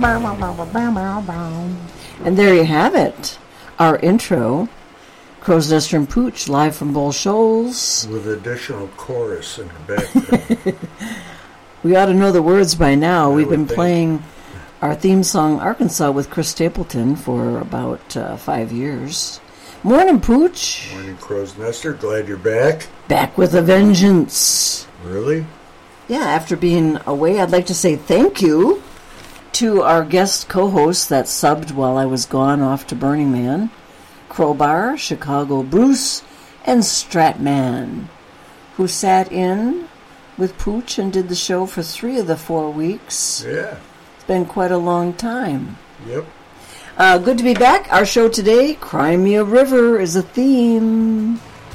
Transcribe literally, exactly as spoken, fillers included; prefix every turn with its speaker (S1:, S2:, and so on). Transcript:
S1: And there you have it. Our intro. Crow's Nest and Pooch, live from Bull Shoals.
S2: With additional chorus in the background.
S1: We ought to know the words by now.
S2: I
S1: We've been
S2: think.
S1: playing our theme song, Arkansas, with Chris Stapleton for about uh, five years. Morning, Pooch.
S2: Morning, Crow's Nester. Glad you're back.
S1: Back with a vengeance.
S2: Really?
S1: Yeah, after being away, I'd like to say thank you to our guest co-hosts that subbed while I was gone off to Burning Man. Crowbar, Chicago Bruce, and Stratman, who sat in with Pooch and did the show for three of the four weeks.
S2: Yeah.
S1: It's been quite a long time.
S2: Yep.
S1: Uh, good to be back. Our show today, Cry Me a River, is a theme.